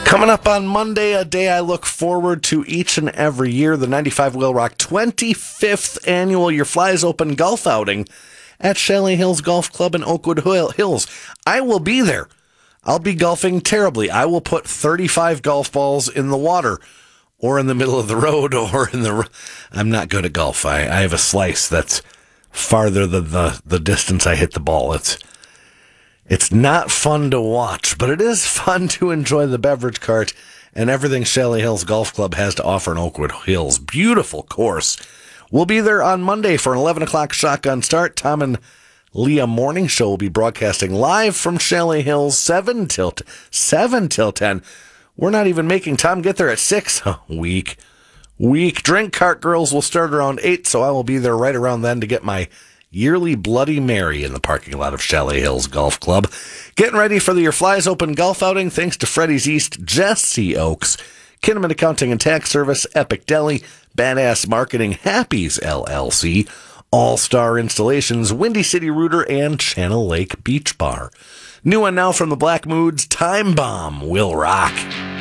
Coming up on Monday, a day I look forward to each and every year, the 95 Wheel Rock 25th annual Your Flies Open golf outing at Chalet Hills Golf Club in Oakwood Hills. I will be there. I'll be golfing terribly. I will put 35 golf balls in the water or in the middle of the road or in the... I'm not good at golf. I have a slice that's farther than the distance I hit the ball. It's not fun to watch, but it is fun to enjoy the beverage cart and everything Chalet Hills Golf Club has to offer in Oakwood Hills. Beautiful course. We'll be there on Monday for an 11 o'clock shotgun start. Tom and Leah Morning Show will be broadcasting live from Chalet Hills 7 till 10. We're not even making Tom get there at 6. Weak. Drink cart girls will start around 8, so I will be there right around then to get my yearly Bloody Mary in the parking lot of Chalet Hills Golf Club. Getting ready for the Your Flies Open golf outing thanks to Freddy's East, Jesse Oaks, Kinnaman Accounting and Tax Service, Epic Deli, Badass Marketing, Happy's LLC, All-Star Installations, Windy City Rooter, and Channel Lake Beach Bar. New one now from the Black Moods, Time Bomb will rock.